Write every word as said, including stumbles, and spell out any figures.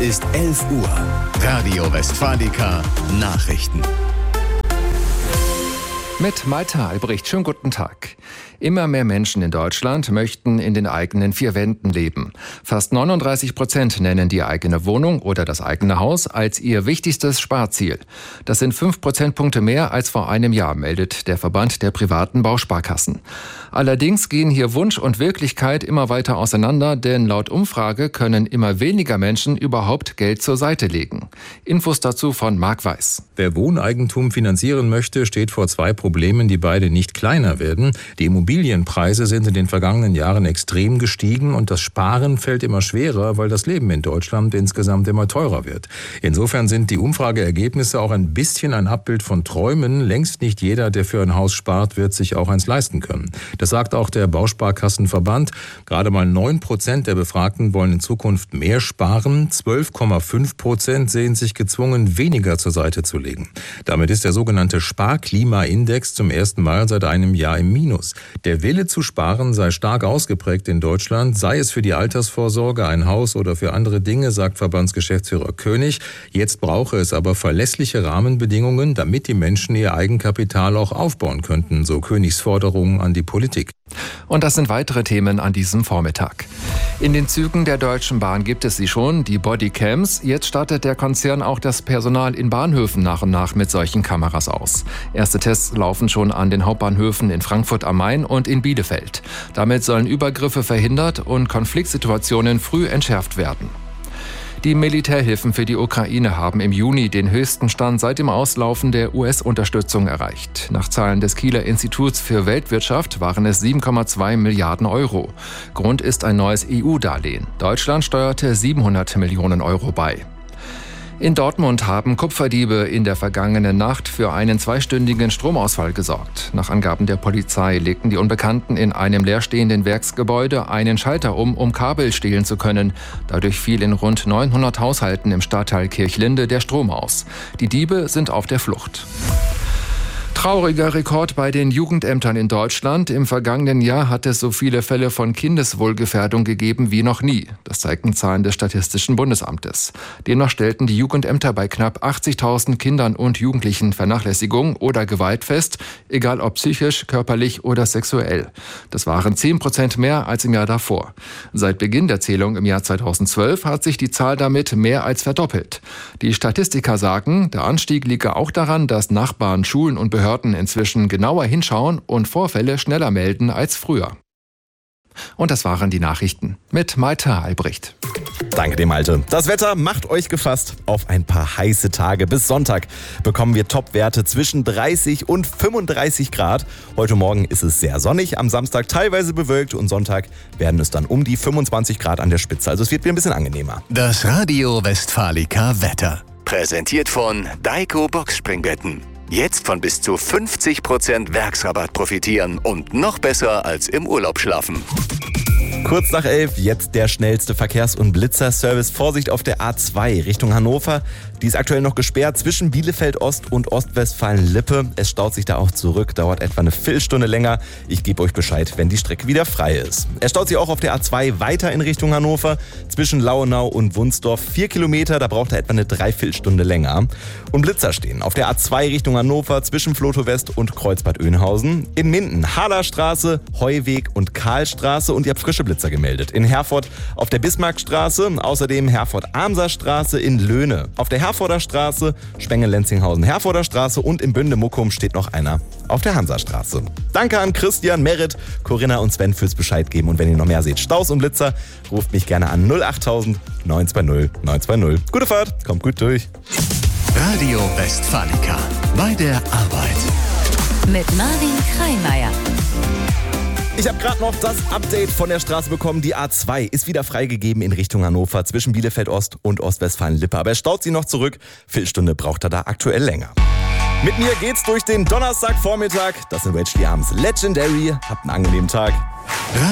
ist elf Uhr. Radio Westfalica Nachrichten. Mit Malte Albrecht, schönen guten Tag. Immer mehr Menschen in Deutschland möchten in den eigenen vier Wänden leben. Fast neununddreißig Prozent nennen die eigene Wohnung oder das eigene Haus als ihr wichtigstes Sparziel. Das sind fünf Prozentpunkte mehr als vor einem Jahr, meldet der Verband der privaten Bausparkassen. Allerdings gehen hier Wunsch und Wirklichkeit immer weiter auseinander, denn laut Umfrage können immer weniger Menschen überhaupt Geld zur Seite legen. Infos dazu von Marc Weiß. Wer Wohneigentum finanzieren möchte, steht vor zwei Problemen, die beide nicht kleiner werden. Die Immobilienpreise sind in den vergangenen Jahren extrem gestiegen und das Sparen fällt immer schwerer, weil das Leben in Deutschland insgesamt immer teurer wird. Insofern sind die Umfrageergebnisse auch ein bisschen ein Abbild von Träumen. Längst nicht jeder, der für ein Haus spart, wird sich auch eins leisten können. Das sagt auch der Bausparkassenverband. Gerade mal neun Prozent der Befragten wollen in Zukunft mehr sparen. zwölf Komma fünf Prozent sehen sich gezwungen, weniger zur Seite zu legen. Damit ist der sogenannte Sparklimaindex zum ersten Mal seit einem Jahr im Minus. Der Wille zu sparen sei stark ausgeprägt in Deutschland, sei es für die Altersvorsorge, ein Haus oder für andere Dinge, sagt Verbandsgeschäftsführer König. Jetzt brauche es aber verlässliche Rahmenbedingungen, damit die Menschen ihr Eigenkapital auch aufbauen könnten, so Königs Forderungen an die Politik. Und das sind weitere Themen an diesem Vormittag. In den Zügen der Deutschen Bahn gibt es sie schon, die Bodycams. Jetzt startet der Konzern auch das Personal in Bahnhöfen nach und nach mit solchen Kameras aus. Erste Tests laufen schon an den Hauptbahnhöfen in Frankfurt am Main und in Bielefeld. Damit sollen Übergriffe verhindert und Konfliktsituationen früh entschärft werden. Die Militärhilfen für die Ukraine haben im Juni den höchsten Stand seit dem Auslaufen der U S-Unterstützung erreicht. Nach Zahlen des Kieler Instituts für Weltwirtschaft waren es sieben Komma zwei Milliarden Euro. Grund ist ein neues E U-Darlehen. Deutschland steuerte siebenhundert Millionen Euro bei. In Dortmund haben Kupferdiebe in der vergangenen Nacht für einen zweistündigen Stromausfall gesorgt. Nach Angaben der Polizei legten die Unbekannten in einem leerstehenden Werksgebäude einen Schalter um, um Kabel stehlen zu können. Dadurch fiel in rund neunhundert Haushalten im Stadtteil Kirchlinde der Strom aus. Die Diebe sind auf der Flucht. Trauriger Rekord bei den Jugendämtern in Deutschland. Im vergangenen Jahr hat es so viele Fälle von Kindeswohlgefährdung gegeben wie noch nie. Das zeigten Zahlen des Statistischen Bundesamtes. Demnach stellten die Jugendämter bei knapp achtzigtausend Kindern und Jugendlichen Vernachlässigung oder Gewalt fest, egal ob psychisch, körperlich oder sexuell. Das waren zehn Prozent mehr als im Jahr davor. Seit Beginn der Zählung im Jahr zweitausendzwölf hat sich die Zahl damit mehr als verdoppelt. Die Statistiker sagen, der Anstieg liege auch daran, dass Nachbarn, Schulen und Behörden inzwischen genauer hinschauen und Vorfälle schneller melden als früher. Und das waren die Nachrichten mit Malte Albrecht. Danke dem Malte. Das Wetter macht euch gefasst auf ein paar heiße Tage. Bis Sonntag bekommen wir Topwerte zwischen dreißig und fünfunddreißig Grad. Heute Morgen ist es sehr sonnig, am Samstag teilweise bewölkt und Sonntag werden es dann um die fünfundzwanzig Grad an der Spitze. Also es wird wieder ein bisschen angenehmer. Das Radio Westfalica Wetter. Präsentiert von Daiko Boxspringbetten. Jetzt von bis zu fünfzig Prozent Werksrabatt profitieren und noch besser als im Urlaub schlafen. Kurz nach elf, jetzt der schnellste Verkehrs- und Blitzerservice. Vorsicht auf der A zwei Richtung Hannover. Die ist aktuell noch gesperrt zwischen Bielefeld Ost und Ostwestfalen-Lippe. Es staut sich da auch zurück, dauert etwa eine Viertelstunde länger. Ich gebe euch Bescheid, wenn die Strecke wieder frei ist. Es staut sich auch auf der A zwei weiter in Richtung Hannover. Zwischen Lauenau und Wunsdorf vier Kilometer, da braucht er etwa eine Dreiviertelstunde länger. Und Blitzer stehen auf der A zwei Richtung Hannover zwischen Flotow West und Kreuzbad Oeynhausen. In Minden Haderstraße, Heuweg und Karlstraße und ihr habt frische Blitzer gemeldet. In Herford auf der Bismarckstraße, außerdem Herford-Amser-Straße in Löhne. Auf der Herforder Straße, Spenge-Lenzinghausen, Herforder Straße und in Bünde-Muckum steht noch einer auf der Hansastraße. Danke an Christian, Merit, Corinna und Sven fürs Bescheid geben. Und wenn ihr noch mehr seht, Staus und Blitzer, ruft mich gerne an null achttausend neun zwei null neun zwei null. Gute Fahrt, kommt gut durch. Radio Westfalica. Bei der Arbeit. Mit Marvin Kreimeier. Ich habe gerade noch das Update von der Straße bekommen. Die A zwei ist wieder freigegeben in Richtung Hannover zwischen Bielefeld Ost und Ostwestfalen-Lippe. Aber er staut sie noch zurück. Viertelstunde braucht er da aktuell länger. Mit mir geht's durch den Donnerstagvormittag. Das sind Wedge die abends Legendary. Habt einen angenehmen Tag.